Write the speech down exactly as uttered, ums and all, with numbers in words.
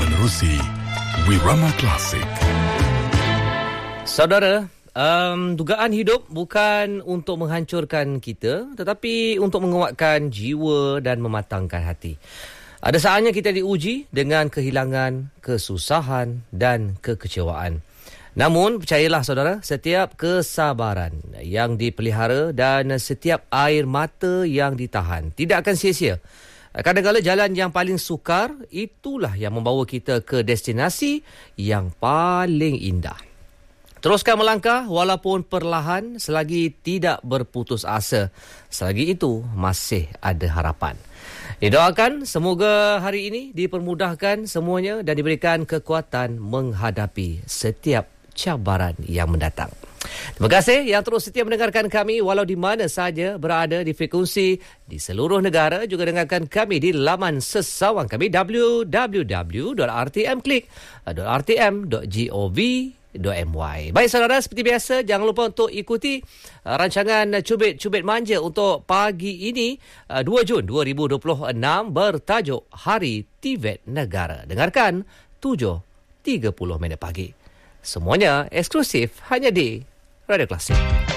menerusi Wirama Klasik. Saudara, um, dugaan hidup bukan untuk menghancurkan kita, tetapi untuk menguatkan jiwa dan mematangkan hati. Ada saatnya kita diuji dengan kehilangan, kesusahan dan kekecewaan. Namun, percayalah saudara, setiap kesabaran yang dipelihara dan setiap air mata yang ditahan tidak akan sia-sia. Kadang-kadang jalan yang paling sukar, itulah yang membawa kita ke destinasi yang paling indah. Teruskan melangkah walaupun perlahan selagi tidak berputus asa. Selagi itu masih ada harapan. Didoakan semoga hari ini dipermudahkan semuanya dan diberikan kekuatan menghadapi setiap cabaran yang mendatang. Terima kasih yang terus setia mendengarkan kami walau di mana saja berada di frekuensi di seluruh negara. Juga dengarkan kami di laman sesawang kami w w w dot r t m click dot r t m dot gov dot my. Baik saudara, seperti biasa jangan lupa untuk ikuti uh, rancangan Cubit-Cubit Manja untuk pagi ini uh, dua Jun dua ribu dua puluh enam bertajuk Hari Tibet Negara. Dengarkan tujuh tiga puluh minit pagi. Semuanya eksklusif hanya di Radio Klasik.